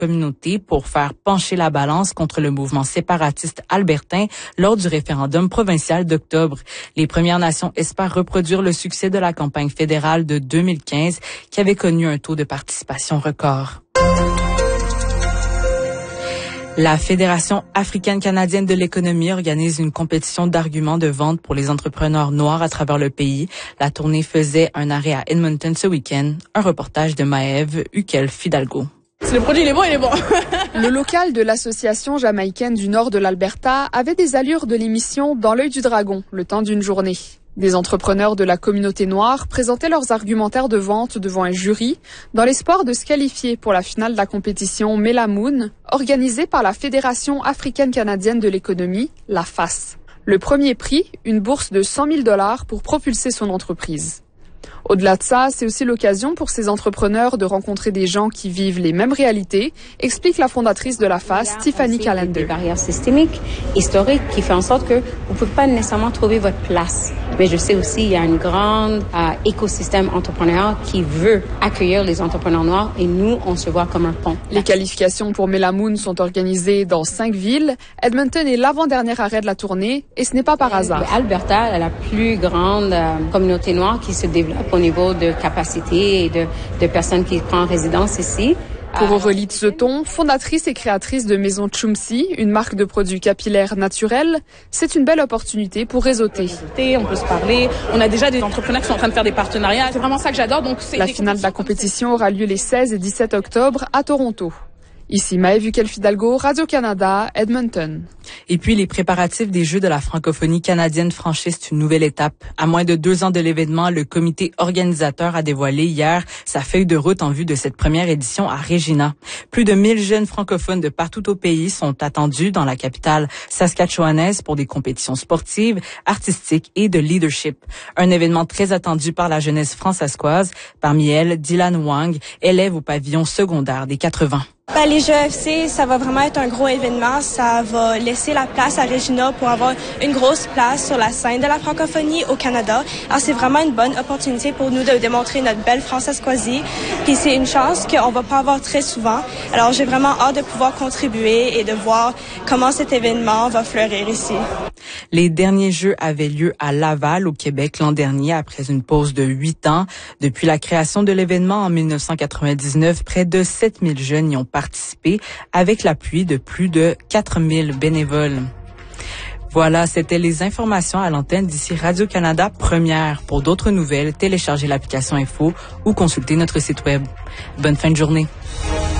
communauté pour faire pencher la balance contre le mouvement séparatiste albertain lors du référendum provincial d'octobre. Les Premières Nations espèrent reproduire le succès de la campagne fédérale de 2015 qui avait connu un taux de participation record. La Fédération africaine-canadienne de l'économie organise une compétition d'arguments de vente pour les entrepreneurs noirs à travers le pays. La tournée faisait un arrêt à Edmonton ce week-end. Un reportage de Maëve Ukel-Fidalgo. Si le produit il est bon, il est bon. Le local de l'association jamaïcaine du nord de l'Alberta avait des allures de l'émission Dans l'œil du dragon, le temps d'une journée. Des entrepreneurs de la communauté noire présentaient leurs argumentaires de vente devant un jury dans l'espoir de se qualifier pour la finale de la compétition Melamoon, organisée par la Fédération africaine-canadienne de l'économie, la FAS. Le premier prix, une bourse de 100 000 $ pour propulser son entreprise. Au-delà de ça, c'est aussi l'occasion pour ces entrepreneurs de rencontrer des gens qui vivent les mêmes réalités, explique la fondatrice de la FAS, Tiffany Callender. Des barrières systémiques, historiques, qui fait en sorte que vous ne pouvez pas nécessairement trouver votre place. Mais je sais aussi qu'il y a un grand écosystème entrepreneurial qui veut accueillir les entrepreneurs noirs et nous, on se voit comme un pont. Les qualifications pour Melamoon sont organisées dans 5 villes. Edmonton est l'avant-dernier arrêt de la tournée et ce n'est pas par hasard. Alberta a la plus grande communauté noire qui se développe au niveau de capacité et de personnes qui prennent résidence ici. Pour Aurélie Tseton, fondatrice et créatrice de Maison Chumsi, une marque de produits capillaires naturels, c'est une belle opportunité pour réseauter. On peut se parler. On a déjà des entrepreneurs qui sont en train de faire des partenariats. C'est vraiment ça que j'adore. Donc la finale de la compétition aura lieu les 16 et 17 octobre à Toronto. Ici Maëve Ukel-Fidalgo, Radio-Canada, Edmonton. Et puis, les préparatifs des Jeux de la francophonie canadienne franchissent une nouvelle étape. À moins de 2 ans de l'événement, le comité organisateur a dévoilé hier sa feuille de route en vue de cette première édition à Regina. Plus de 1000 jeunes francophones de partout au pays sont attendus dans la capitale saskatchewanaise pour des compétitions sportives, artistiques et de leadership. Un événement très attendu par la jeunesse francescoise. Parmi elles, Dylan Wang, élève au pavillon secondaire des 80. Les Jeux FC, ça va vraiment être un gros événement. Ça va laisser la place à Regina pour avoir une grosse place sur la scène de la francophonie au Canada. Alors, c'est vraiment une bonne opportunité pour nous de démontrer notre belle francescoisie. Puis c'est une chance qu'on va pas avoir très souvent. Alors, j'ai vraiment hâte de pouvoir contribuer et de voir comment cet événement va fleurir ici. Les derniers Jeux avaient lieu à Laval, au Québec, l'an dernier, après une pause de 8 ans. Depuis la création de l'événement en 1999, près de 7000 jeunes y ont participé avec l'appui de plus de 4000 bénévoles. Voilà, c'était les informations à l'antenne d'ici Radio-Canada Première. Pour d'autres nouvelles, téléchargez l'application Info ou consultez notre site web. Bonne fin de journée.